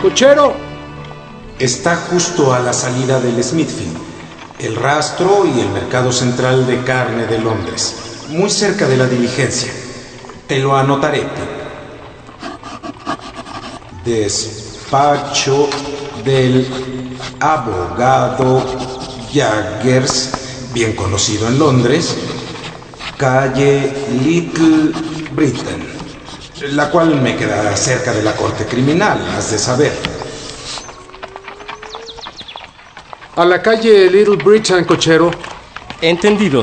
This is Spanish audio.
¡Cochero! Está justo a la salida del Smithfield, el rastro y el mercado central de carne de Londres, muy cerca de la diligencia. Te lo anotaré. Despacho del abogado Jaggers, bien conocido en Londres, calle Little Britain, la cual me queda cerca de la corte criminal, has de saber. A la calle Little Britain, cochero. Entendido,